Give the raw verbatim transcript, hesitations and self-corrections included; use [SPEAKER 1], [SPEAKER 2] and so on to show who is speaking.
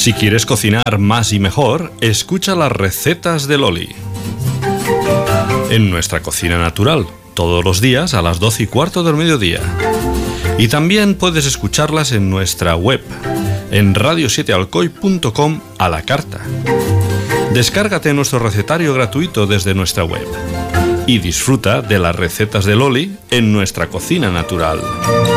[SPEAKER 1] Si quieres cocinar más y mejor, escucha las recetas de Loli. En nuestra cocina natural, todos los días a las doce y cuarto del mediodía. Y también puedes escucharlas en nuestra web, en radio siete alcoy punto com a la carta. Descárgate nuestro recetario gratuito desde nuestra web y disfruta de las recetas de Loli en nuestra cocina natural.